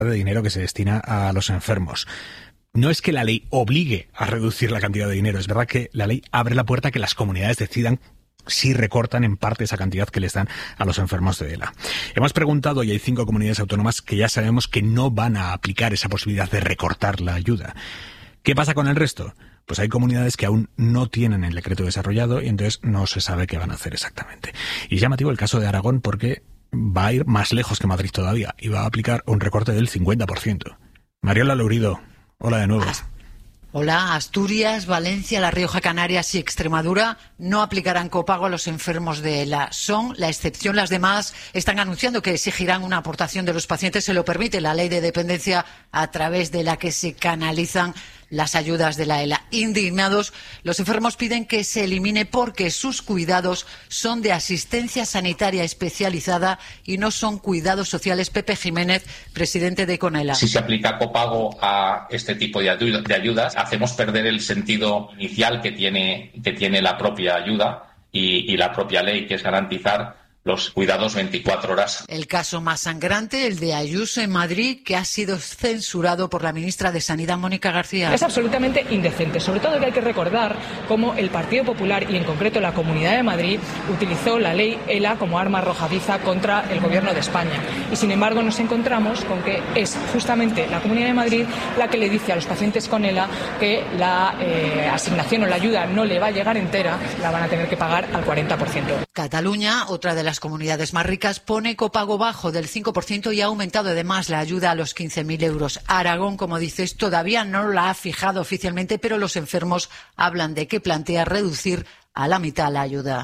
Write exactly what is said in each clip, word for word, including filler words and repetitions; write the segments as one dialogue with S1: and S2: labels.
S1: de dinero que se destina a los enfermos. No es que la ley obligue a reducir la cantidad de dinero, es verdad que la ley abre la puerta a que las comunidades decidan si recortan en parte esa cantidad que les dan a los enfermos de ELA. Hemos preguntado y hay cinco comunidades autónomas que ya sabemos que no van a aplicar esa posibilidad de recortar la ayuda. ¿Qué pasa con el resto? Pues hay comunidades que aún no tienen el decreto desarrollado y entonces no se sabe qué van a hacer exactamente. Y es llamativo el caso de Aragón porque va a ir más lejos que Madrid todavía y va a aplicar un recorte del cincuenta por ciento. Mariola Lourido, hola de nuevo.
S2: Hola, Asturias, Valencia, La Rioja, Canarias y Extremadura no aplicarán copago a los enfermos de ELA. Son la excepción. Las demás están anunciando que exigirán una aportación de los pacientes. Se lo permite la ley de dependencia a través de la que se canalizan las ayudas de la ELA. Indignados, los enfermos piden que se elimine porque sus cuidados son de asistencia sanitaria especializada y no son cuidados sociales. Pepe Jiménez, presidente de CONELA.
S3: Si se aplica copago a este tipo de ayudas, hacemos perder el sentido inicial que tiene, que tiene la propia ayuda y, y la propia ley, que es garantizar los cuidados veinticuatro horas.
S2: El caso más sangrante, el de Ayuso en Madrid, que ha sido censurado por la ministra de Sanidad, Mónica García.
S4: Es absolutamente indecente, sobre todo que hay que recordar cómo el Partido Popular y en concreto la Comunidad de Madrid utilizó la ley ELA como arma arrojadiza contra el Gobierno de España. Y sin embargo nos encontramos con que es justamente la Comunidad de Madrid la que le dice a los pacientes con ELA que la eh, asignación o la ayuda no le va a llegar entera, la van a tener que pagar al cuarenta por ciento.
S2: Cataluña, otra de las comunidades más ricas, pone copago bajo del cinco por ciento y ha aumentado además la ayuda a los quince mil euros. Aragón, como dices, todavía no la ha fijado oficialmente, pero los enfermos hablan de que plantea reducir a la mitad la ayuda.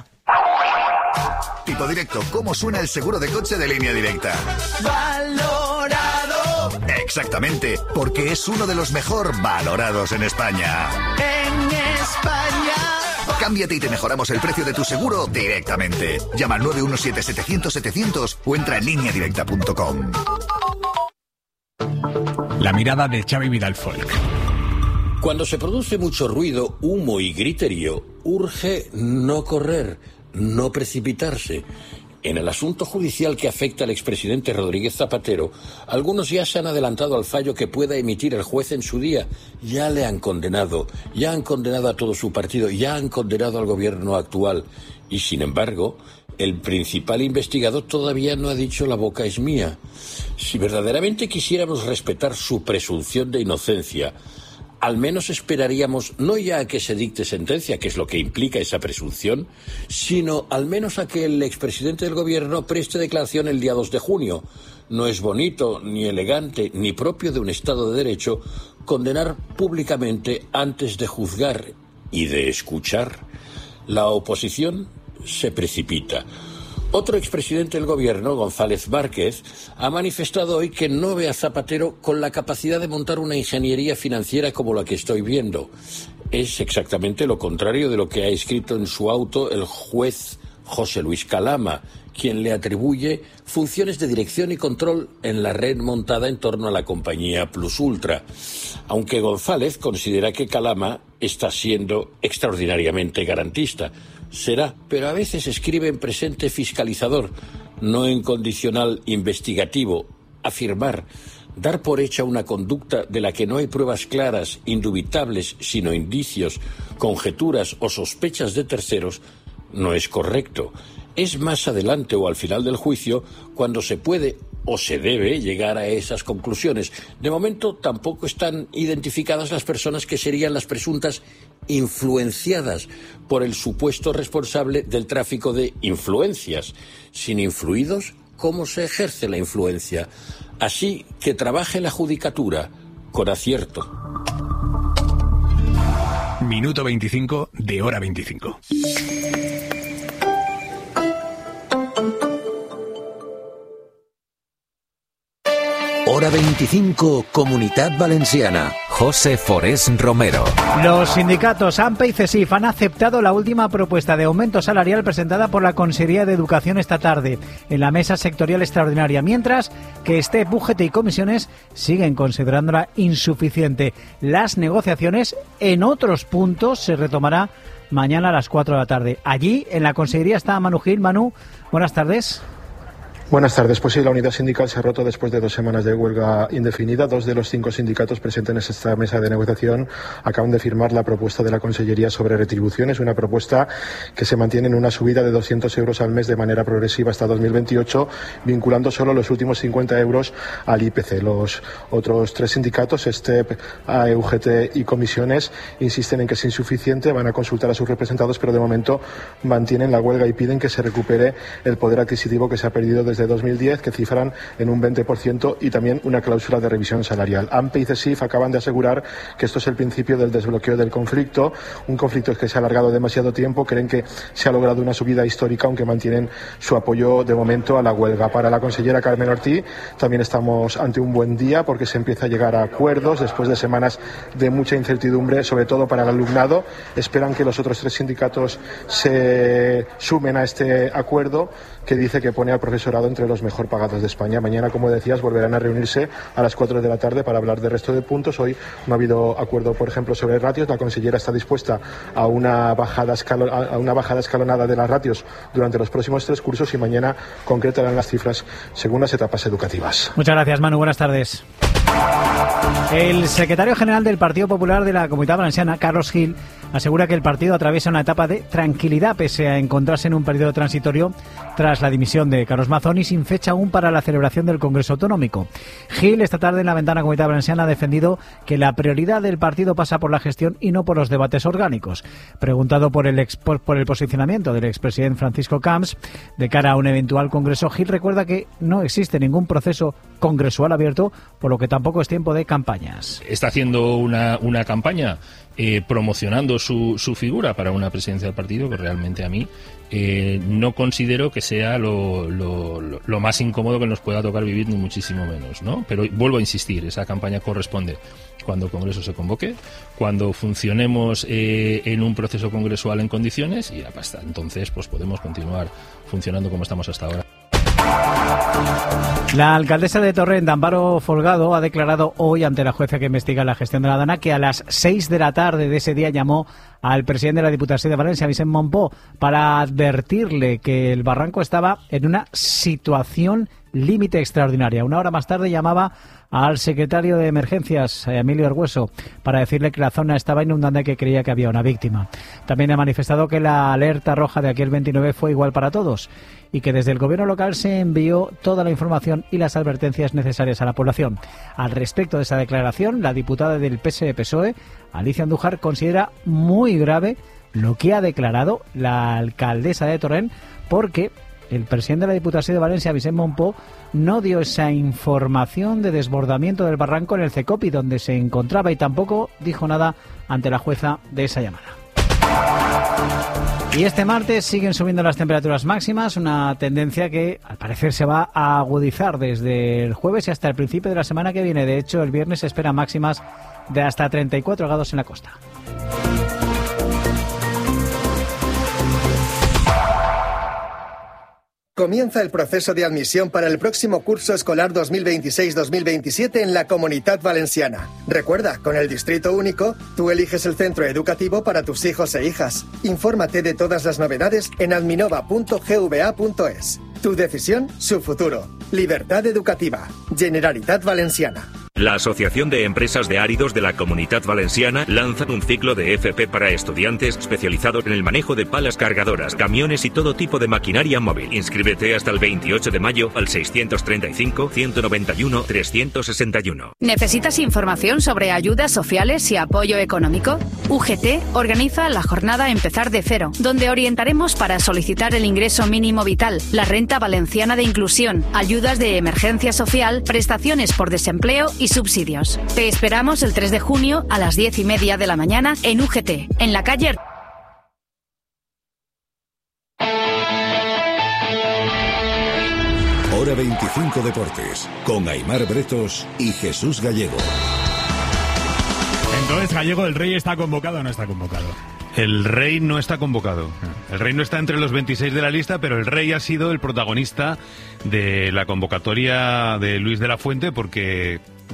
S5: Tipo Directo, ¿cómo suena el seguro de coche de Línea Directa?
S6: Valorado.
S5: Exactamente, porque es uno de los mejor valorados en España.
S6: En España.
S5: Cámbiate y te mejoramos el precio de tu seguro directamente. Llama al nueve uno siete, setecientos, setecientos o entra en línea directa punto com.
S1: La mirada de Xavi Vidal Folk.
S7: Cuando se produce mucho ruido, humo y griterío, urge no correr, no precipitarse. En el asunto judicial que afecta al expresidente Rodríguez Zapatero, algunos ya se han adelantado al fallo que pueda emitir el juez en su día. Ya le han condenado, ya han condenado a todo su partido, ya han condenado al gobierno actual. Y sin embargo, el principal investigador todavía no ha dicho la boca es mía. Si verdaderamente quisiéramos respetar su presunción de inocencia, al menos esperaríamos no ya a que se dicte sentencia, que es lo que implica esa presunción, sino al menos a que el expresidente del gobierno preste declaración el día dos de junio. No es bonito, ni elegante, ni propio de un Estado de Derecho condenar públicamente antes de juzgar y de escuchar. La oposición se precipita. Otro expresidente del gobierno, González Márquez, ha manifestado hoy que no ve a Zapatero con la capacidad de montar una ingeniería financiera como la que estoy viendo. Es exactamente lo contrario de lo que ha escrito en su auto el juez José Luis Calama, quien le atribuye funciones de dirección y control en la red montada en torno a la compañía Plus Ultra. Aunque González considera que Calama está siendo extraordinariamente garantista. Será, pero a veces escribe en presente fiscalizador, no en condicional investigativo. Afirmar, dar por hecha una conducta de la que no hay pruebas claras, indubitables, sino indicios, conjeturas o sospechas de terceros, no es correcto. Es más adelante o al final del juicio cuando se puede o se debe llegar a esas conclusiones. De momento tampoco están identificadas las personas que serían las presuntas influenciadas por el supuesto responsable del tráfico de influencias. Sin influidos, ¿cómo se ejerce la influencia? Así que trabaje la judicatura con acierto.
S1: Minuto veinticinco de hora veinticinco.
S8: Hora veinticinco, Comunitat Valenciana. José Forés Romero.
S9: Los sindicatos AMPE y CESIF han aceptado la última propuesta de aumento salarial presentada por la Consejería de Educación esta tarde en la mesa sectorial extraordinaria, mientras que STEP, U G T y comisiones siguen considerándola insuficiente. Las negociaciones en otros puntos se retomará mañana a las cuatro de la tarde. Allí, en la Consejería, está Manu Gil. Manu, buenas tardes.
S10: Buenas tardes. Pues sí, la unidad sindical se ha roto después de dos semanas de huelga indefinida. Dos de los cinco sindicatos presentes en esta mesa de negociación acaban de firmar la propuesta de la Consellería sobre retribuciones, una propuesta que se mantiene en una subida de doscientos euros al mes de manera progresiva hasta dos mil veintiocho, vinculando solo los últimos cincuenta euros al I P C. Los otros tres sindicatos, STEP, A E, U G T y Comisiones, insisten en que es insuficiente, van a consultar a sus representados, pero de momento mantienen la huelga y piden que se recupere el poder adquisitivo que se ha perdido desde de dos mil diez, que cifran en un veinte por ciento, y también una cláusula de revisión salarial. AMPE y CESIF acaban de asegurar que esto es el principio del desbloqueo del conflicto, un conflicto que se ha alargado demasiado tiempo. Creen que se ha logrado una subida histórica, aunque mantienen su apoyo de momento a la huelga. Para la consellera Carmen Ortí también estamos ante un buen día, porque se empieza a llegar a acuerdos después de semanas de mucha incertidumbre, sobre todo para el alumnado. Esperan que los otros tres sindicatos se sumen a este acuerdo, que dice que pone al profesorado entre los mejor pagados de España. Mañana, como decías, volverán a reunirse a las cuatro de la tarde para hablar del resto de puntos. Hoy no ha habido acuerdo, por ejemplo, sobre ratios. La consellera está dispuesta a una bajada, escalo, a una bajada escalonada de las ratios durante los próximos tres cursos, y mañana concretarán las cifras según las etapas educativas.
S9: Muchas gracias, Manu. Buenas tardes. El secretario general del Partido Popular de la Comunidad Valenciana, Carlos Gil, asegura que el partido atraviesa una etapa de tranquilidad pese a encontrarse en un periodo transitorio tras la dimisión de Carlos Mazón y sin fecha aún para la celebración del Congreso Autonómico. Gil, esta tarde en la Ventana Comunidad Valenciana, ha defendido que la prioridad del partido pasa por la gestión y no por los debates orgánicos. Preguntado por el, ex, por, por el posicionamiento del expresidente Francisco Camps de cara a un eventual Congreso, Gil recuerda que no existe ningún proceso congresual abierto, por lo que tampoco es tiempo de campañas.
S11: Está haciendo una, una campaña eh, promocionando su, su figura para una presidencia del partido que realmente a mí eh, no considero que sea lo, lo, lo, lo más incómodo que nos pueda tocar vivir, ni muchísimo menos, ¿no? Pero vuelvo a insistir, esa campaña corresponde cuando el Congreso se convoque, cuando funcionemos eh, en un proceso congresual en condiciones, y hasta entonces pues podemos continuar funcionando como estamos hasta ahora.
S9: La alcaldesa de Torrent, Amparo Folgado, ha declarado hoy ante la jueza que investiga la gestión de la Dana que a las seis de la tarde de ese día llamó al presidente de la Diputación de Valencia, Vicent Montpó, para advertirle que el barranco estaba en una situación límite extraordinaria. Una hora más tarde llamaba al secretario de Emergencias, Emilio Argueso, para decirle que la zona estaba inundada y que creía que había una víctima. También ha manifestado que la alerta roja de aquel veintinueve fue igual para todos y que desde el gobierno local se envió toda la información y las advertencias necesarias a la población. Al respecto de esa declaración, la diputada del P S E P S O E, Alicia Andújar, considera muy grave lo que ha declarado la alcaldesa de Torrent, porque el presidente de la Diputación de Valencia, Vicent Montpó, no dio esa información de desbordamiento del barranco en el Cecopi donde se encontraba, y tampoco dijo nada ante la jueza de esa llamada. Y este martes siguen subiendo las temperaturas máximas, una tendencia que al parecer se va a agudizar desde el jueves y hasta el principio de la semana que viene. De hecho, el viernes se esperan máximas de hasta treinta y cuatro grados en la costa.
S12: Comienza el proceso de admisión para el próximo curso escolar dos mil veintiséis dos mil veintisiete en la Comunitat Valenciana. Recuerda, con el Distrito Único, tú eliges el centro educativo para tus hijos e hijas. Infórmate de todas las novedades en adminova punto gva punto es. Tu decisión, su futuro. Libertad educativa. Generalitat Valenciana.
S13: La Asociación de Empresas de Áridos de la Comunitat Valenciana lanza un ciclo de F P para estudiantes especializados en el manejo de palas cargadoras, camiones y todo tipo de maquinaria móvil. Inscríbete hasta el veintiocho de mayo al seiscientos treinta y cinco, ciento noventa y uno, trescientos sesenta y uno.
S14: ¿Necesitas información sobre ayudas sociales y apoyo económico? U G T organiza la jornada Empezar de Cero, donde orientaremos para solicitar el ingreso mínimo vital, la renta valenciana de inclusión, ayudas de emergencia social, prestaciones por desempleo y subsidios. Te esperamos el tres de junio a las diez y media de la mañana en U G T, en la calle.
S15: Hora veinticinco Deportes, con Aimar Bretos y Jesús Gallego.
S1: Entonces, Gallego, ¿el Rey está convocado o no está convocado?
S16: El Rey no está convocado. El Rey no está entre los veintiséis de la lista, pero el Rey ha sido el protagonista de la convocatoria de Luis de la Fuente, porque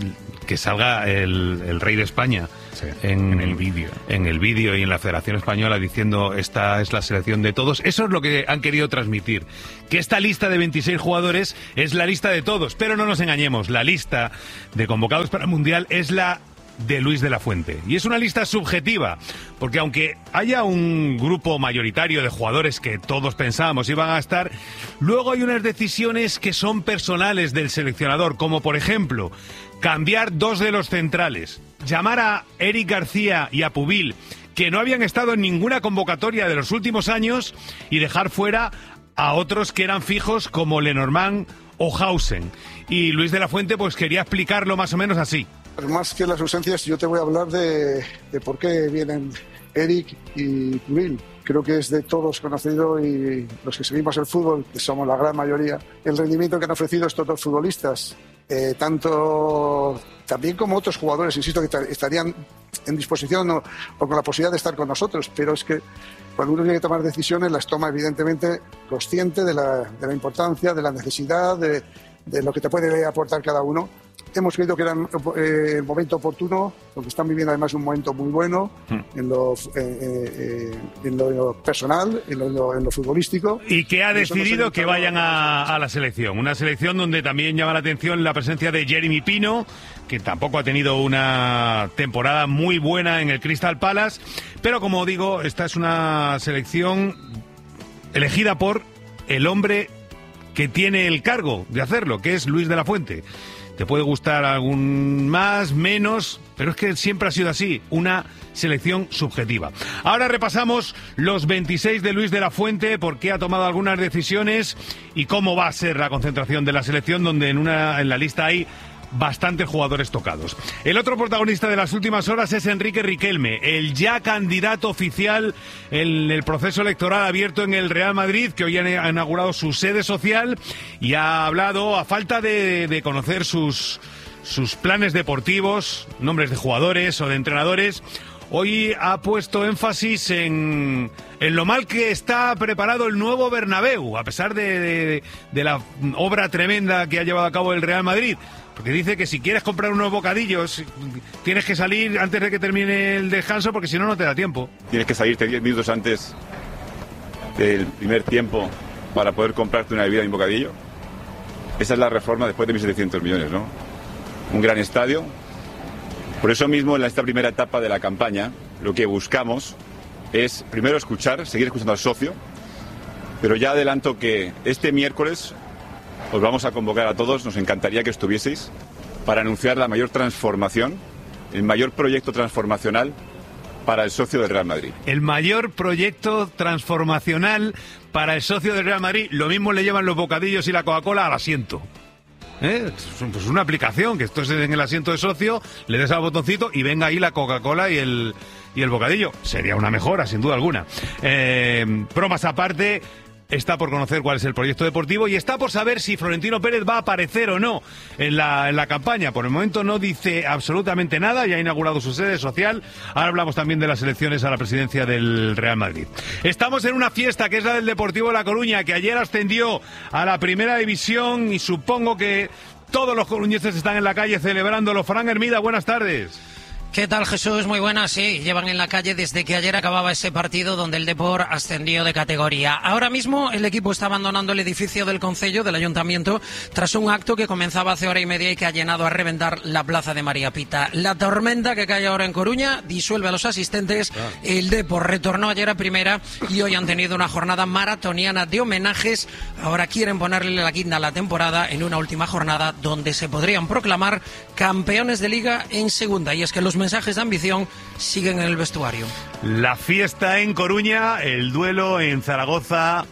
S16: que salga el, el rey de España
S1: sí,
S16: en,
S1: en el vídeo.
S16: En el vídeo y en la Federación Española diciendo esta es la selección de todos. Eso es lo que han querido transmitir. Que esta lista de veintiséis jugadores es la lista de todos. Pero no nos engañemos, la lista de convocados para el Mundial es la de Luis de la Fuente. Y es una lista subjetiva, porque aunque haya un grupo mayoritario de jugadores que todos pensábamos iban a estar, luego hay unas decisiones que son personales del seleccionador, como por ejemplo, cambiar dos de los centrales, llamar a Eric García y a Pubil, que no habían estado en ninguna convocatoria de los últimos años, y dejar fuera a otros que eran fijos como Lenormand o Hausen. Y Luis de la Fuente pues quería explicarlo más o menos así.
S17: Más que las ausencias, yo te voy a hablar de, de por qué vienen Eric y Pubil. Creo que es de todos conocido, y los que seguimos el fútbol, que somos la gran mayoría, el rendimiento que han ofrecido estos dos futbolistas, eh, tanto también como otros jugadores, insisto, que estarían en disposición o, o con la posibilidad de estar con nosotros, pero es que cuando uno tiene que tomar decisiones, las toma evidentemente consciente de la, de la importancia, de la necesidad, de, de lo que te puede aportar cada uno. Hemos creído que era eh, el momento oportuno, porque están viviendo además un momento muy bueno mm. en, lo, eh, eh, en, lo, en lo personal, en lo, en, lo, en lo futbolístico.
S16: Y que ha decidido que vayan a, a la selección. Una selección donde también llama la atención la presencia de Jeremy Pino, que tampoco ha tenido una temporada muy buena en el Crystal Palace. Pero como digo, esta es una selección elegida por el hombre que tiene el cargo de hacerlo, que es Luis de la Fuente. Te puede gustar algún más, menos, pero es que siempre ha sido así, una selección subjetiva. Ahora repasamos los veintiséis de Luis de la Fuente, por qué ha tomado algunas decisiones y cómo va a ser la concentración de la selección, donde en, una, en la lista hay bastantes jugadores tocados. El otro protagonista de las últimas horas es Enrique Riquelme, el ya candidato oficial en el proceso electoral abierto en el Real Madrid, que hoy ha inaugurado su sede social y ha hablado, a falta de, de conocer sus, sus planes deportivos, nombres de jugadores o de entrenadores, hoy ha puesto énfasis en, en lo mal que está preparado el nuevo Bernabéu, a pesar de, de, de la obra tremenda que ha llevado a cabo el Real Madrid. Porque dice que si quieres comprar unos bocadillos, tienes que salir antes de que termine el descanso, porque si no, no te da tiempo.
S18: Tienes que salirte diez minutos antes del primer tiempo para poder comprarte una bebida y un bocadillo. Esa es la reforma después de mil setecientos millones, ¿no? Un gran estadio. Por eso mismo, en esta primera etapa de la campaña, lo que buscamos es, primero, escuchar, seguir escuchando al socio, pero ya adelanto que este miércoles os vamos a convocar a todos, nos encantaría que estuvieseis, para anunciar la mayor transformación, el mayor proyecto transformacional para el socio del Real Madrid.
S16: El mayor proyecto transformacional para el socio del Real Madrid. Lo mismo le llevan los bocadillos y la Coca-Cola al asiento. ¿Eh? Pues una aplicación, que esto es en el asiento de socio, le des al botoncito y venga ahí la Coca-Cola y el, y el bocadillo. Sería una mejora, sin duda alguna. Eh, bromas aparte, está por conocer cuál es el proyecto deportivo y está por saber si Florentino Pérez va a aparecer o no en la, en la campaña. Por el momento no dice absolutamente nada, ya ha inaugurado su sede social. Ahora hablamos también de las elecciones a la presidencia del Real Madrid. Estamos en una fiesta que es la del Deportivo de La Coruña, que ayer ascendió a la primera división y supongo que todos los coruñeses están en la calle celebrándolo. Fran Hermida, buenas tardes.
S19: ¿Qué tal, Jesús? Muy buenas, sí. Llevan en la calle desde que ayer acababa ese partido donde el Depor ascendió de categoría. Ahora mismo el equipo está abandonando el edificio del Concello, del Ayuntamiento, tras un acto que comenzaba hace hora y media y que ha llenado a reventar la plaza de María Pita. La tormenta que cae ahora en Coruña disuelve a los asistentes. El Depor retornó ayer a primera y hoy han tenido una jornada maratoniana de homenajes. Ahora quieren ponerle la guinda a la temporada en una última jornada donde se podrían proclamar campeones de Liga en segunda. Y es que los mensajes de ambición siguen en el vestuario.
S16: La fiesta en Coruña, el duelo en Zaragoza,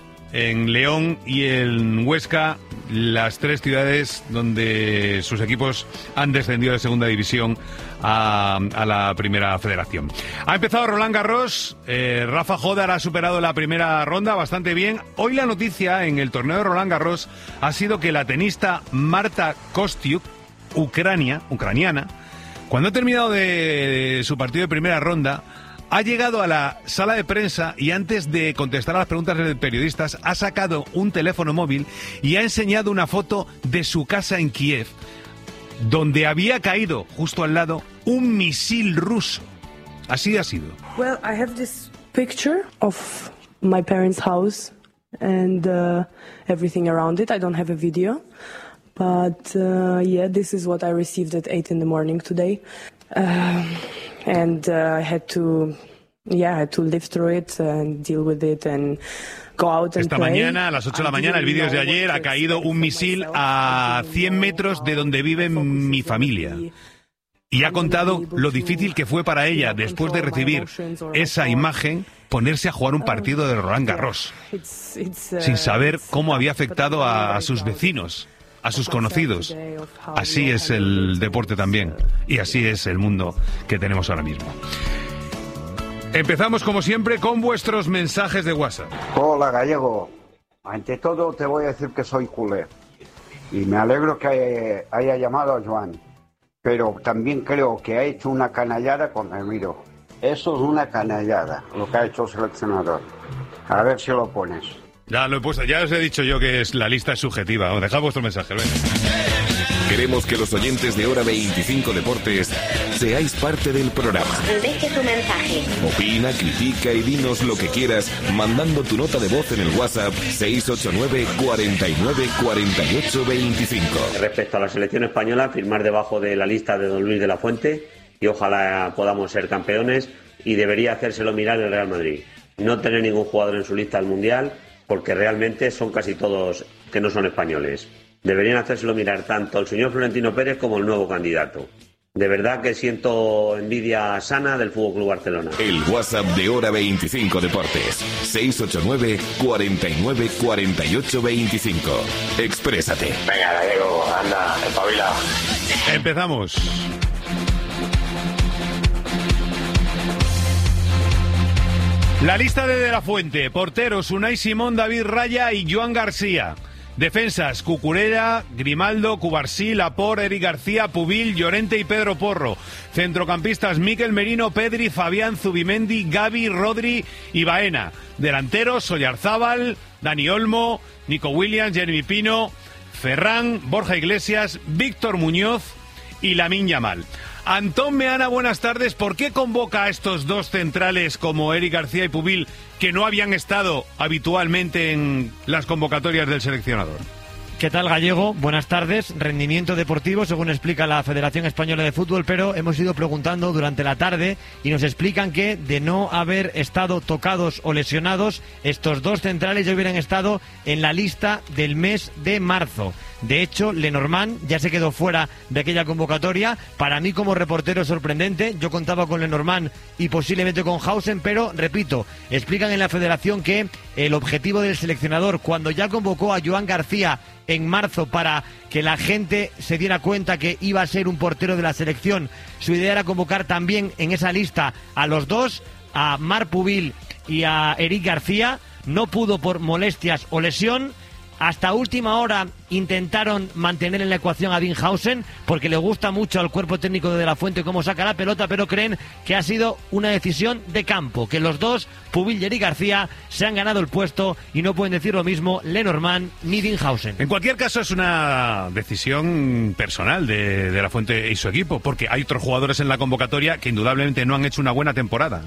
S16: en León y en Huesca, las tres ciudades donde sus equipos han descendido de segunda división a, a la primera federación. Ha empezado Roland Garros, eh, Rafa Jodar ha superado la primera ronda bastante bien. Hoy la noticia en el torneo de Roland Garros ha sido que la tenista Marta Kostyuk, Ucrania, ucraniana, cuando ha terminado de, de su partido de primera ronda, ha llegado a la sala de prensa y antes de contestar a las preguntas de periodistas ha sacado un teléfono móvil y ha enseñado una foto de su casa en Kiev. donde había caído justo al lado un misil ruso. Así ha sido.
S20: Well, I have this picture of my parents' house and uh, everything around it. I don't have a video, but uh, yeah, this is what I received at eight in the morning today, uh, and uh, I had to, yeah, I had to live through it and deal with it and go out and
S16: Esta
S20: play.
S16: mañana, a las ocho de la mañana, el vídeo es de ayer, ha caído un misil a cien metros de donde vive mi familia. Y ha contado lo difícil que fue para ella, después de recibir esa imagen, ponerse a jugar un partido de Roland Garros, sin saber cómo había afectado a, a sus vecinos, a sus conocidos. Así es el deporte también, y así es el mundo que tenemos ahora mismo. Empezamos, como siempre, con vuestros mensajes de WhatsApp.
S21: Hola, Gallego. Ante todo, te voy a decir que soy culé. Y me alegro que haya llamado a Joan. Pero también creo que ha hecho una canallada con Ramiro. Eso es una canallada, lo que ha hecho el seleccionador. A ver si lo pones.
S16: Ya lo he puesto, ya os he dicho yo que es, la lista es subjetiva. Dejad vuestro mensaje, venga.
S15: Queremos que los oyentes de Hora veinticinco Deportes seáis parte del programa.
S22: Deje tu mensaje.
S15: Opina, critica y dinos lo que quieras mandando tu nota de voz en el WhatsApp seis ocho nueve, cuarenta y nueve, cuarenta y ocho, veinticinco.
S23: Respecto a la selección española, firmar debajo de la lista de don Luis de la Fuente y ojalá podamos ser campeones, y debería hacérselo mirar el Real Madrid. No tener ningún jugador en su lista al Mundial, porque realmente son casi todos que no son españoles. Deberían hacérselo mirar tanto el señor Florentino Pérez como el nuevo candidato. De verdad que siento envidia sana del F C Barcelona.
S15: El WhatsApp de Hora veinticinco Deportes. seis ocho nueve, cuarenta y nueve, cuarenta y ocho, veinticinco. Exprésate.
S21: Venga, Gallego, anda, espabila.
S16: Empezamos. La lista de De la Fuente. Porteros: Unai Simón, David Raya y Joan García. Defensas: Cucurella, Grimaldo, Cubarsí, Laporte, Eric García, Pubil, Llorente y Pedro Porro. Centrocampistas: Mikel Merino, Pedri, Fabián, Zubimendi, Gavi, Rodri y Baena. Delanteros: Oyarzábal, Dani Olmo, Nico Williams, Jeremy Pino, Ferran, Borja Iglesias, Víctor Muñoz y Lamine Yamal. Antón Meana, buenas tardes. ¿Por qué convoca a estos dos centrales como Eric García y Pubil, que no habían estado habitualmente en las convocatorias del seleccionador?
S24: ¿Qué tal, Gallego? Buenas tardes. Rendimiento deportivo, según explica la Federación Española de Fútbol, pero hemos ido preguntando durante la tarde y nos explican que, de no haber estado tocados o lesionados, estos dos centrales ya hubieran estado en la lista del mes de marzo. De hecho, Lenormand ya se quedó fuera de aquella convocatoria. Para mí, como reportero, sorprendente. Yo contaba con Lenormand y posiblemente con Hausen, pero, repito, explican en la Federación que el objetivo del seleccionador, cuando ya convocó a Joan García en marzo para que la gente se diera cuenta que iba a ser un portero de la selección, su idea era convocar también en esa lista a los dos, a Marc Pubil y a Eric García. No pudo por molestias o lesión. Hasta última hora intentaron mantener en la ecuación a Dean Hausen, porque le gusta mucho al cuerpo técnico de De la Fuente cómo saca la pelota, pero creen que ha sido una decisión de campo, que los dos, Pubil y Eric García, se han ganado el puesto y no pueden decir lo mismo Lenormand ni Dean Hausen.
S16: En cualquier caso, es una decisión personal de De la Fuente y su equipo, porque hay otros jugadores en la convocatoria que indudablemente no han hecho una buena temporada.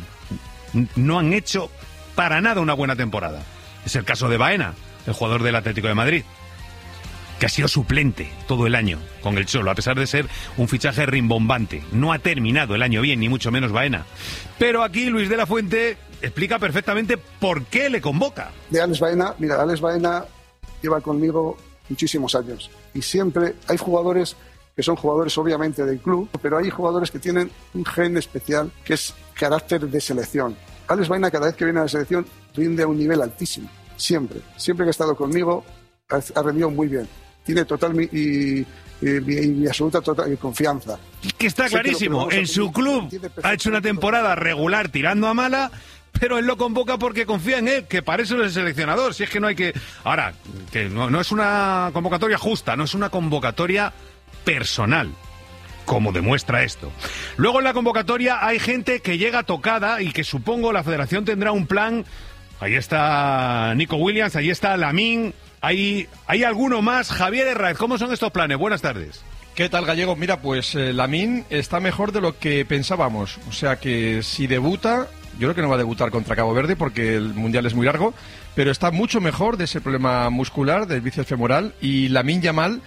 S16: No han hecho para nada una buena temporada. Es el caso de Baena, el jugador del Atlético de Madrid, que ha sido suplente todo el año con el Cholo, a pesar de ser un fichaje rimbombante. No ha terminado el año bien, ni mucho menos Baena. Pero aquí Luis de la Fuente explica perfectamente por qué le convoca.
S17: De Alex Baena, mira, Alex Baena lleva conmigo muchísimos años. Y siempre hay jugadores que son jugadores obviamente del club, pero hay jugadores que tienen un gen especial que es carácter de selección. Alex Baena, cada vez que viene a la selección, rinde a un nivel altísimo. Siempre, siempre que ha estado conmigo ha, ha rendido muy bien. Tiene total mi, y, y, y mi absoluta total confianza.
S16: Que está clarísimo, que en su club ha hecho una temporada regular tirando a mala, pero él lo convoca porque confía en él, que para eso es el seleccionador. Si es que no hay que... Ahora, que no, no es una convocatoria justa, no es una convocatoria personal, como demuestra esto. Luego en la convocatoria hay gente que llega tocada y que supongo la Federación tendrá un plan. Ahí está Nico Williams, ahí está Lamine, hay, hay alguno más. Javier Herráez, ¿cómo son estos planes? Buenas tardes.
S2: ¿Qué tal, Gallego? Mira, pues eh, Lamine está mejor de lo que pensábamos. O sea que si debuta, yo creo que no va a debutar contra Cabo Verde porque el Mundial es muy largo, pero está mucho mejor de ese problema muscular, del bíceps femoral, y Lamine Yamal...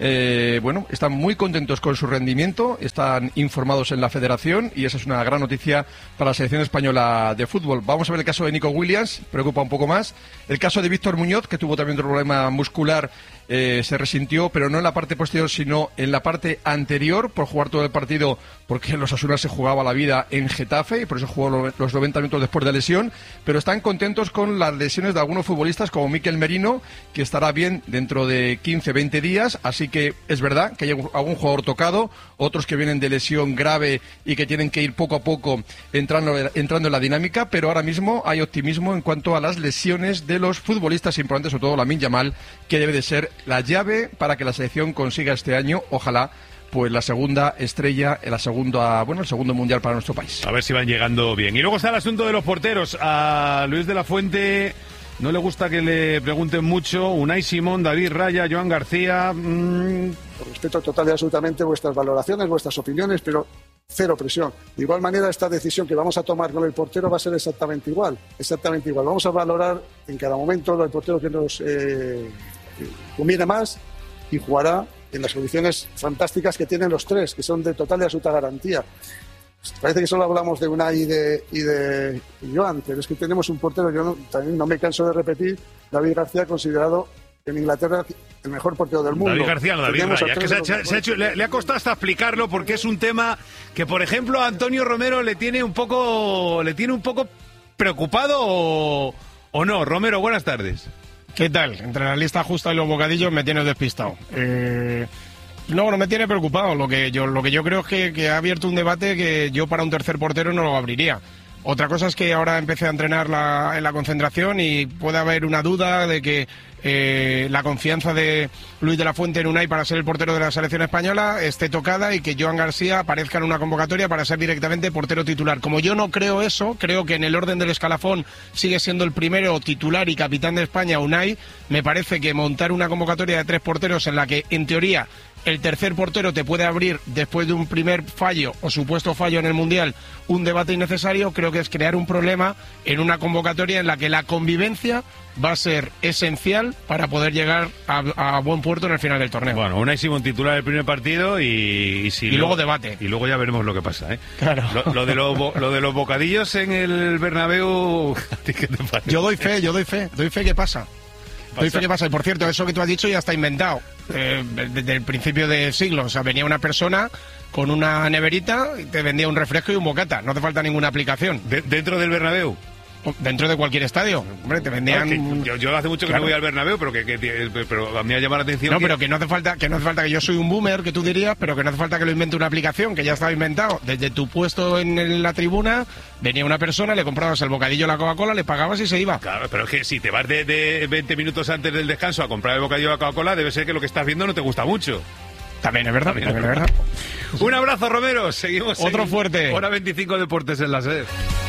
S2: Eh, bueno, están muy contentos con su rendimiento, están informados en la federación y esa es una gran noticia para la selección española de fútbol. Vamos a ver el caso de Nico Williams, preocupa un poco más. El caso de Víctor Muñoz, que tuvo también otro problema muscular, eh, se resintió, pero no en la parte posterior, sino en la parte anterior, por jugar todo el partido, porque los Osasuna se jugaba la vida en Getafe y por eso jugó los noventa minutos después de lesión, pero están contentos con las lesiones de algunos futbolistas como Mikel Merino, que estará bien dentro de quince a veinte días, así que es verdad que hay algún jugador tocado, otros que vienen de lesión grave y que tienen que ir poco a poco entrando, entrando en la dinámica, pero ahora mismo hay optimismo en cuanto a las lesiones de los futbolistas importantes, sobre todo Lamine Yamal, que debe de ser la llave para que la selección consiga este año, ojalá, pues la segunda estrella, la segunda, bueno, el segundo mundial para nuestro país.
S16: A ver si van llegando bien. Y luego está el asunto de los porteros. A Luis de la Fuente no le gusta que le pregunten mucho. Unai Simón, David Raya, Joan García. Mmm...
S17: Respeto total y absolutamente vuestras valoraciones, vuestras opiniones, pero cero presión. De igual manera, esta decisión que vamos a tomar con el portero va a ser exactamente igual. Exactamente igual. Vamos a valorar en cada momento el portero que nos eh, conviene más y jugará en las condiciones fantásticas que tienen los tres, que son de total y absoluta garantía. Parece que solo hablamos de Unai y de, y de y Joan, pero es que tenemos un portero, yo no, también no me canso de repetir, David García, considerado en Inglaterra el mejor portero del mundo.
S16: David García, no, David Raya, que se ha, se ha hecho, le, le ha costado hasta explicarlo porque es un tema que, por ejemplo, a Antonio Romero le tiene un poco, le tiene un poco preocupado o, o no. Romero, buenas tardes.
S3: ¿Qué tal? Entre la lista justa y los bocadillos me tienes despistado. Eh... No, no me tiene preocupado. Lo que yo, lo que yo creo es que, que ha abierto un debate que yo para un tercer portero no lo abriría. Otra cosa es que ahora empecé a entrenar la, en la concentración y puede haber una duda de que eh, la confianza de Luis de la Fuente en Unai para ser el portero de la selección española esté tocada y que Joan García aparezca en una convocatoria para ser directamente portero titular. Como yo no creo eso, creo que en el orden del escalafón sigue siendo el primero titular y capitán de España Unai, me parece que montar una convocatoria de tres porteros en la que, en teoría, el tercer portero te puede abrir, después de un primer fallo o supuesto fallo en el Mundial, un debate innecesario, creo que es crear un problema en una convocatoria en la que la convivencia va a ser esencial para poder llegar a, a buen puerto en el final del torneo.
S16: Bueno, Unai Simón titular el primer partido y... Y, si
S3: y luego, luego debate.
S16: Y luego ya veremos lo que pasa, ¿eh?
S3: Claro.
S16: Lo, lo, de, lo, lo de los bocadillos en el Bernabéu... ¿Qué te parece?
S3: Yo doy fe, yo doy fe, doy fe que pasa. Doy fe que pasa. Y por cierto, eso que tú has dicho ya está inventado. Eh, desde el principio del siglo, o sea, venía una persona con una neverita y te vendía un refresco y un bocata, no te falta ninguna aplicación.
S16: ¿De, ¿Dentro del Bernabéu?
S3: Dentro de cualquier estadio, hombre, te vendían...
S16: No, que yo, yo hace mucho que claro. no voy al Bernabéu, pero que, que pero a mí me ha llamado la atención.
S3: No,
S16: que...
S3: pero que no hace falta, que no hace falta que yo soy un boomer, que tú dirías, pero que no hace falta que lo invente una aplicación, que ya estaba inventado. Desde tu puesto en la tribuna venía una persona, le comprabas el bocadillo, la Coca-Cola, le pagabas y se iba.
S16: Claro, pero es que si te vas de, de veinte minutos antes del descanso a comprar el bocadillo de la Coca-Cola, debe ser que lo que estás viendo no te gusta mucho.
S3: También es verdad, también, también es verdad.
S16: Un abrazo, Romero. Seguimos.
S3: Otro
S16: en
S3: fuerte.
S16: Hora veinticinco Deportes en la SER.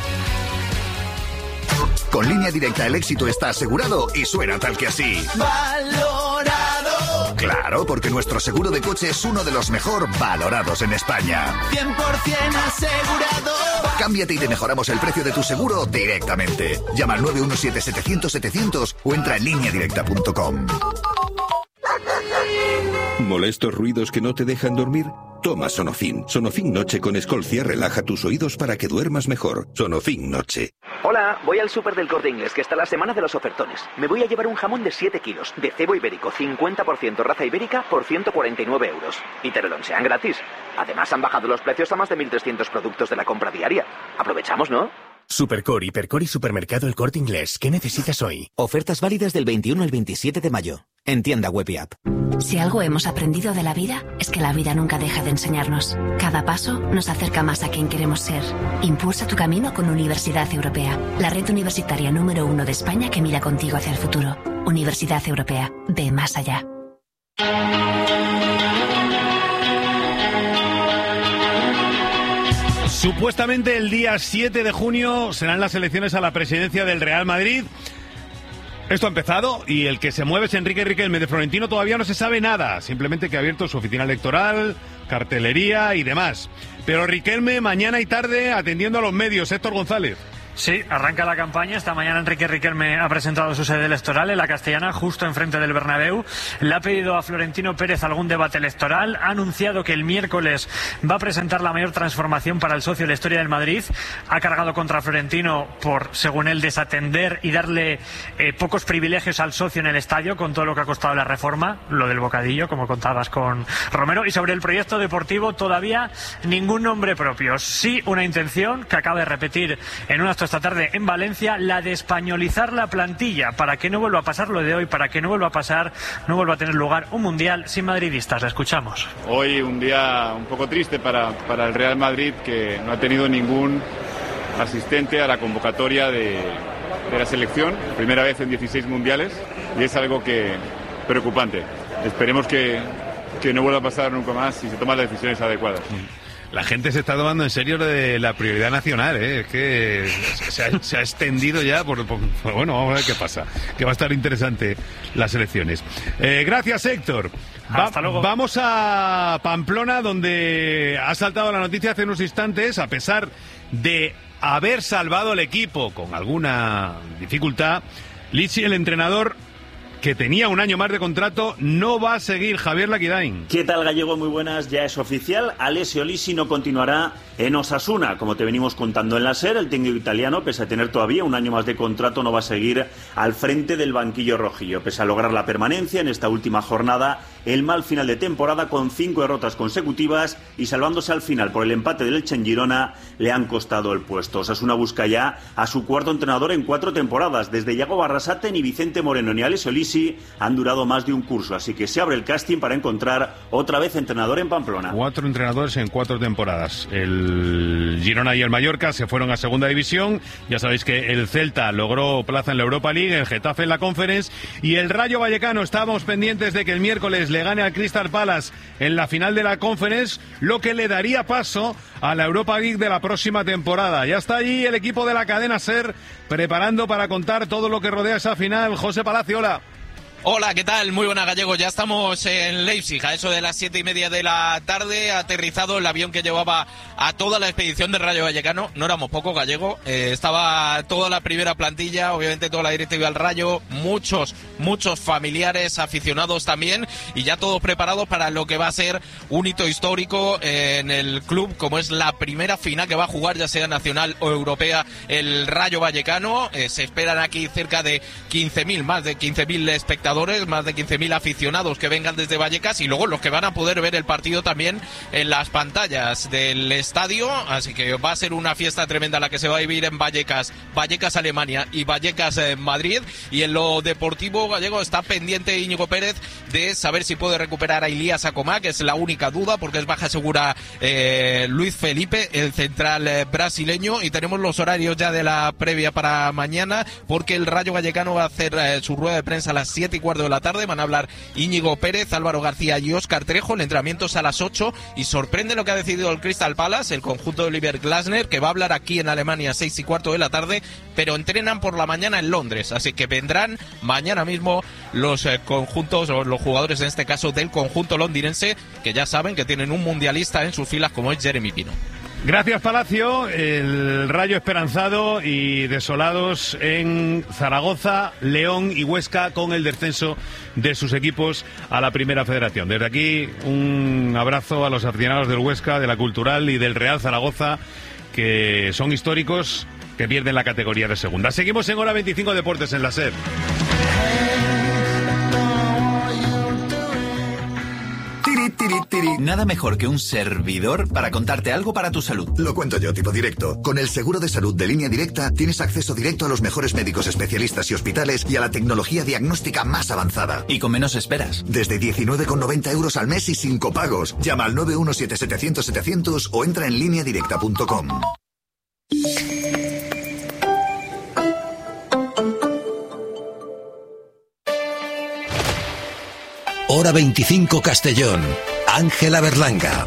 S5: Con Línea Directa el éxito está asegurado y suena tal que así.
S6: Valorado.
S5: Claro, porque nuestro seguro de coche es uno de los mejor valorados en España.
S6: cien por ciento asegurado.
S5: Cámbiate y te mejoramos el precio de tu seguro directamente. Llama al nueve uno siete, setecientos, setecientos o entra en línea directa punto com.
S15: ¿Molestos ruidos que no te dejan dormir? Toma Sonofin. Sonofin Noche con Escolcia relaja tus oídos para que duermas mejor. Sonofin Noche.
S4: Hola, voy al súper del Corte Inglés, que está la semana de los ofertones. Me voy a llevar un jamón de siete kilos, de cebo ibérico, cincuenta por ciento raza ibérica, por ciento cuarenta y nueve euros. Y te lo lonchean gratis. Además, han bajado los precios a más de mil trescientos productos de la compra diaria. Aprovechamos, ¿no?
S22: Supercore, Hipercore y Supermercado El Corte Inglés. ¿Qué necesitas hoy?
S25: Ofertas válidas del veintiuno al veintisiete de mayo. En tienda web y app.
S26: Si algo hemos aprendido de la vida, es que la vida nunca deja de enseñarnos. Cada paso nos acerca más a quien queremos ser. Impulsa tu camino con Universidad Europea, la red universitaria número uno de España que mira contigo hacia el futuro. Universidad Europea. Ve más allá.
S16: Supuestamente el día siete de junio serán las elecciones a la presidencia del Real Madrid. Esto ha empezado y el que se mueve es Enrique Riquelme. De Florentino todavía no se sabe nada, simplemente que ha abierto su oficina electoral, cartelería y demás. Pero Riquelme mañana y tarde atendiendo a los medios. Héctor González.
S7: Sí, arranca la campaña. Esta mañana Enrique Riquelme ha presentado su sede electoral en la Castellana, justo enfrente del Bernabéu. Le ha pedido a Florentino Pérez algún debate electoral. Ha anunciado que el miércoles va a presentar la mayor transformación para el socio de la historia del Madrid. Ha cargado contra Florentino por, según él, desatender y darle eh, pocos privilegios al socio en el estadio, con todo lo que ha costado la reforma, lo del bocadillo, como contabas con Romero. Y sobre el proyecto deportivo, todavía ningún nombre propio. Sí una intención que acaba de repetir en una esta tarde en Valencia, la de españolizar la plantilla, para que no vuelva a pasar lo de hoy, para que no vuelva a pasar, no vuelva a tener lugar un mundial sin madridistas. La escuchamos.
S18: Hoy un día un poco triste para, para el Real Madrid, que no ha tenido ningún asistente a la convocatoria de, de la selección, primera vez en dieciséis mundiales, y es algo que preocupante. Esperemos que, que no vuelva a pasar nunca más y se toman las decisiones adecuadas.
S16: La gente se está tomando en serio lo de la prioridad nacional, ¿eh? Es que se ha, se ha extendido ya por, por... Bueno, vamos a ver qué pasa, que va a estar interesante las elecciones. Eh, gracias, Héctor. Va,
S7: Hasta luego.
S16: Vamos a Pamplona, donde ha saltado la noticia hace unos instantes, a pesar de haber salvado el equipo con alguna dificultad. Lichi, el entrenador que tenía un año más de contrato, no va a seguir. Javier Laquidain.
S8: ¿Qué tal, Gallego? Muy buenas. Ya es oficial. Alessio Lisi no continuará en Osasuna. Como te venimos contando en la SER, el técnico italiano, pese a tener todavía un año más de contrato, no va a seguir al frente del banquillo rojillo. Pese a lograr la permanencia en esta última jornada, el mal final de temporada con cinco derrotas consecutivas y salvándose al final por el empate del Elche en Girona, le han costado el puesto. Osasuna busca ya a su cuarto entrenador en cuatro temporadas. Desde Iago Barrasate, ni Vicente Moreno ni Alessio Lisi han durado más de un curso, así que se abre el casting para encontrar otra vez entrenador en Pamplona.
S16: Cuatro entrenadores en cuatro temporadas. El Girona y el Mallorca se fueron a segunda división. Ya sabéis que el Celta logró plaza en la Europa League, el Getafe en la Conference y el Rayo Vallecano. Estábamos pendientes de que el miércoles le gane al Crystal Palace en la final de la Conference, lo que le daría paso a la Europa League de la próxima temporada. Ya está allí el equipo de la cadena SER preparando para contar todo lo que rodea esa final. José Palacio, hola.
S9: Hola, ¿qué tal? Muy buena, Gallego. Ya estamos en Leipzig, a eso de las siete y media de la tarde. Ha aterrizado el avión que llevaba a toda la expedición del Rayo Vallecano. No éramos pocos, Gallego. Eh, estaba toda la primera plantilla, obviamente toda la directiva del Rayo, muchos, muchos familiares, aficionados también, y ya todos preparados para lo que va a ser un hito histórico en el club, como es la primera final que va a jugar, ya sea nacional o europea, el Rayo Vallecano. Eh, se esperan aquí cerca de quince mil, más de quince mil espectadores, más de quince mil aficionados que vengan desde Vallecas y luego los que van a poder ver el partido también en las pantallas del estadio, así que va a ser una fiesta tremenda la que se va a vivir en Vallecas, Vallecas Alemania y Vallecas eh, Madrid. Y en lo deportivo, Gallego, está pendiente Íñigo Pérez de saber si puede recuperar a Ilías Acomá, que es la única duda porque es baja segura eh, Luis Felipe, el central eh, brasileño, y tenemos los horarios ya de la previa para mañana porque el Rayo Vallecano va a hacer eh, su rueda de prensa a las siete y cuarto de la tarde. Van a hablar Íñigo Pérez, Álvaro García y Óscar Trejo. El entrenamiento es a las ocho y sorprende lo que ha decidido el Crystal Palace, el conjunto de Oliver Glasner, que va a hablar aquí en Alemania a seis y cuarto de la tarde, pero entrenan por la mañana en Londres, así que vendrán mañana mismo los eh, conjuntos o los jugadores, en este caso del conjunto londinense, que ya saben que tienen un mundialista en sus filas como es Jeremy Pino.
S16: Gracias, Palacio. El Rayo esperanzado y desolados en Zaragoza, León y Huesca con el descenso de sus equipos a la Primera Federación. Desde aquí, un abrazo a los aficionados del Huesca, de la Cultural y del Real Zaragoza, que son históricos, que pierden la categoría de segunda. Seguimos en Hora veinticinco Deportes en la SER.
S5: Tiri, tiri.
S25: Nada mejor que un servidor para contarte algo para tu salud.
S5: Lo cuento yo, tipo directo. Con el seguro de salud de Línea Directa tienes acceso directo a los mejores médicos especialistas y hospitales y a la tecnología diagnóstica más avanzada.
S25: Y con menos esperas.
S5: Desde diecinueve con noventa euros al mes y sin copagos. Llama al nueve uno siete setecientos setecientos o entra en línea directa punto com.
S10: Hora veinticinco Castellón. Ángela Berlanga.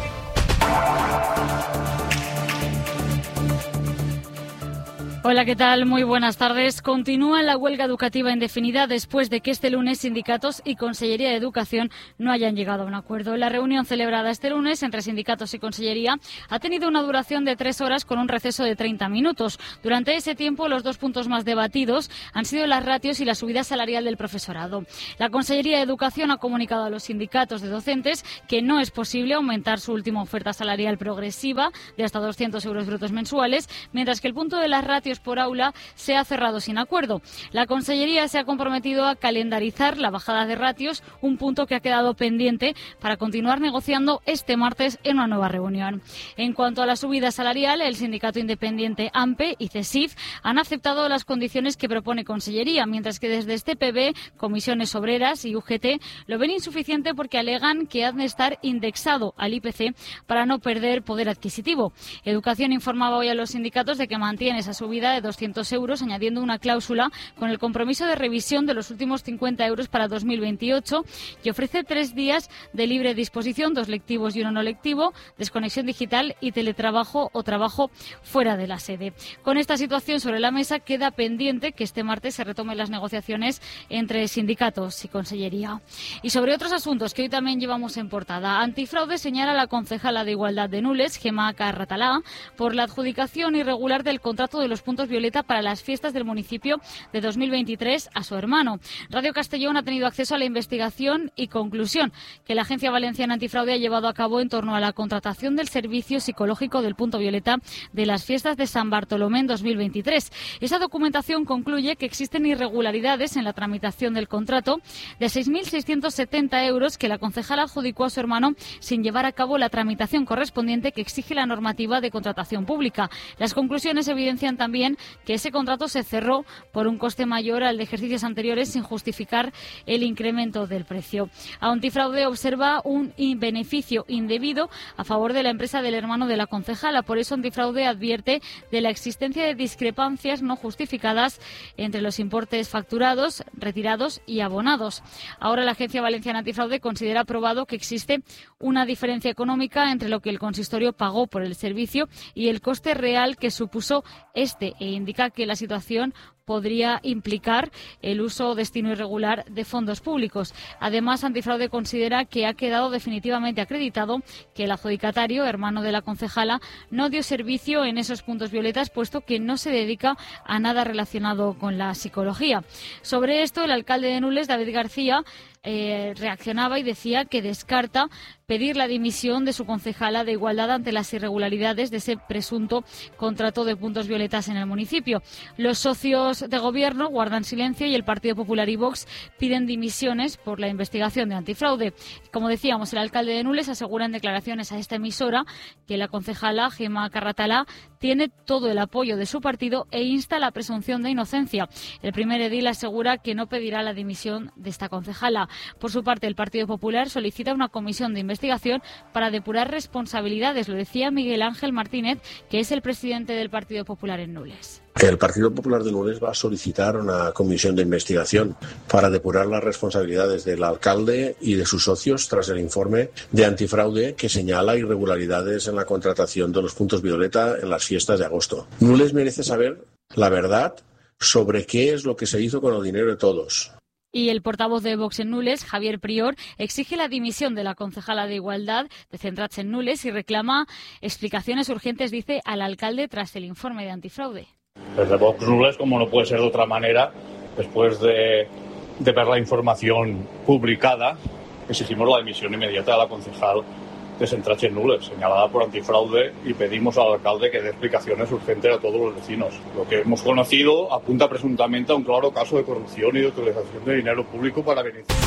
S1: Hola, ¿qué tal? Muy buenas tardes. Continúa la huelga educativa indefinida después de que este lunes sindicatos y Consellería de Educación no hayan llegado a un acuerdo. La reunión celebrada este lunes entre sindicatos y Consellería ha tenido una duración de tres horas con un receso de treinta minutos. Durante ese tiempo, los dos puntos más debatidos han sido las ratios y la subida salarial del profesorado. La Consellería de Educación ha comunicado a los sindicatos de docentes que no es posible aumentar su última oferta salarial progresiva de hasta doscientos euros brutos mensuales, mientras que el punto de las ratios por aula se ha cerrado sin acuerdo. La Consellería se ha comprometido a calendarizar la bajada de ratios, un punto que ha quedado pendiente para continuar negociando este martes en una nueva reunión. En cuanto a la subida salarial, el sindicato independiente AMPE y CESIF han aceptado las condiciones que propone Consellería, mientras que desde este P B, Comisiones Obreras y U G T lo ven insuficiente porque alegan que ha de estar indexado al I P C para no perder poder adquisitivo. Educación informaba hoy a los sindicatos de que mantiene esa subida de doscientos euros, añadiendo una cláusula con el compromiso de revisión de los últimos cincuenta euros para dos mil veintiocho y ofrece tres días de libre disposición, dos lectivos y uno no lectivo, desconexión digital y teletrabajo o trabajo fuera de la sede. Con esta situación sobre la mesa, queda pendiente que este martes se retomen las negociaciones entre sindicatos y Consellería. Y sobre otros asuntos que hoy también llevamos en portada, Antifraude señala a la concejala de Igualdad de Nules, Gemma Carratalá, por la adjudicación irregular del contrato de los puntos violeta para las fiestas del municipio de dos mil veintitrés a su hermano. Radio Castellón ha tenido acceso a la investigación y conclusión que la Agencia Valenciana Antifraude ha llevado a cabo en torno a la contratación del servicio psicológico del punto violeta de las fiestas de San Bartolomé en dos mil veintitrés. Esa documentación concluye que existen irregularidades en la tramitación del contrato de seis mil seiscientos setenta euros que la concejala adjudicó a su hermano sin llevar a cabo la tramitación correspondiente que exige la normativa de contratación pública. Las conclusiones evidencian también que ese contrato se cerró por un coste mayor al de ejercicios anteriores sin justificar el incremento del precio. Antifraude observa un beneficio indebido a favor de la empresa del hermano de la concejala. Por eso Antifraude advierte de la existencia de discrepancias no justificadas entre los importes facturados, retirados y abonados. Ahora la Agencia Valenciana Antifraude considera probado que existe una diferencia económica entre lo que el consistorio pagó por el servicio y el coste real que supuso este, e indica que la situación podría implicar el uso o destino irregular de fondos públicos. Además, Antifraude considera que ha quedado definitivamente acreditado que el adjudicatario, hermano de la concejala, no dio servicio en esos puntos violetas, puesto que no se dedica a nada relacionado con la psicología. Sobre esto, el alcalde de Nules, David García, Eh, reaccionaba y decía que descarta pedir la dimisión de su concejala de Igualdad ante las irregularidades de ese presunto contrato de puntos violetas en el municipio. Los socios de gobierno guardan silencio y el Partido Popular y Vox piden dimisiones por la investigación de Antifraude. Como decíamos, el alcalde de Nules asegura en declaraciones a esta emisora que la concejala Gemma Carratalá tiene todo el apoyo de su partido e insta la presunción de inocencia. El primer edil asegura que no pedirá la dimisión de esta concejala. Por su parte, el Partido Popular solicita una comisión de investigación para depurar responsabilidades. Lo decía Miguel Ángel Martínez, que es el presidente del Partido Popular en Nules.
S11: El Partido Popular de Nules va a solicitar una comisión de investigación para depurar las responsabilidades del alcalde y de sus socios tras el informe de Antifraude que señala irregularidades en la contratación de los puntos violeta en las fiestas de agosto. Nules merece saber la verdad sobre qué es lo que se hizo con el dinero de todos.
S1: Y el portavoz de Vox en Nules, Javier Prior, exige la dimisión de la concejala de Igualdad de Centrats en Nules y reclama explicaciones urgentes, dice, al alcalde tras el informe de Antifraude.
S12: Desde Vox Nules, como no puede ser de otra manera, después de, de ver la información publicada, exigimos la dimisión inmediata de la concejal de Centrats en Nules, señalada por Antifraude, y pedimos al alcalde que dé explicaciones urgentes a todos los vecinos. Lo que hemos conocido apunta presuntamente a un claro caso de corrupción y de utilización de dinero público para beneficiar.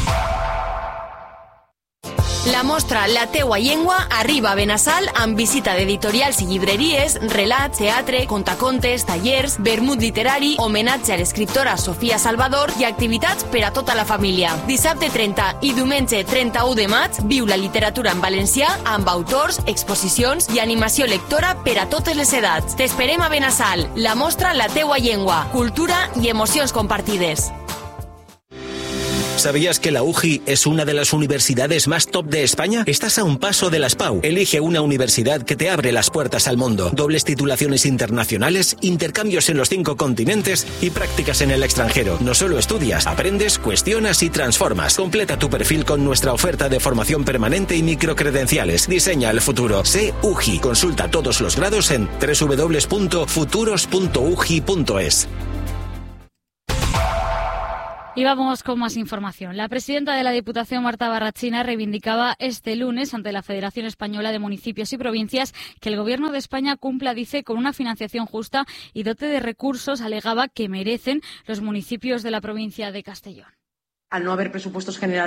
S13: La mostra La teua llengua arriba a Benassal amb visita d'editorials i llibreries, relats, teatre, contacontes, tallers, vermut literari, homenatge a l'escriptora Sofia Salvador i activitats per a tota la família. Dissabte trenta i diumenge trenta-u de maig viu la literatura en valencià amb autors, exposicions i animació lectora per a totes les edats. T'esperem a Benassal. La mostra La teua llengua, cultura i emocions compartides.
S22: ¿Sabías que la U J I es una de las universidades más top de España? Estás a un paso de la S P A U. Elige una universidad que te abre las puertas al mundo. Dobles titulaciones internacionales, intercambios en los cinco continentes y prácticas en el extranjero. No solo estudias, aprendes, cuestionas y transformas. Completa tu perfil con nuestra oferta de formación permanente y microcredenciales. Diseña el futuro. Sé U J I. Consulta todos los grados en doble u doble u doble u punto futuros punto u j i punto es.
S1: Y vamos con más información. La presidenta de la Diputación, Marta Barrachina, reivindicaba este lunes ante la Federación Española de Municipios y Provincias que el Gobierno de España cumpla, dice, con una financiación justa y dote de recursos, alegaba, que merecen los municipios de la provincia de Castellón.
S14: Al no haber presupuestos generales